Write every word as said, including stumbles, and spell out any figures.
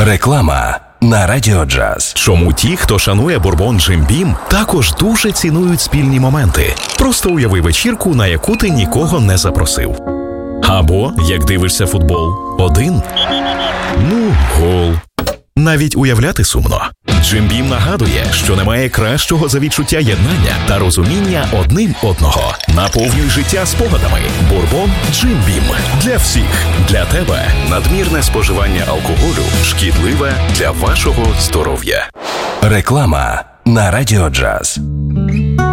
Реклама на Радіо Джаз. Чому ті, хто шанує бурбон Jim Beam, також дуже цінують спільні моменти? Просто уяви вечірку, на яку ти нікого не запросив. Або, як дивишся футбол, один. Ну, гол. Навіть уявляти сумно. Jim Beam нагадує, що немає кращого за відчуття єднання та розуміння одним одного. Наповнюй життя спогадами. Бурбон Jim Beam. Для всіх. Для тебе. Надмірне споживання алкоголю шкідливе для вашого здоров'я. Реклама на Радіо Джаз.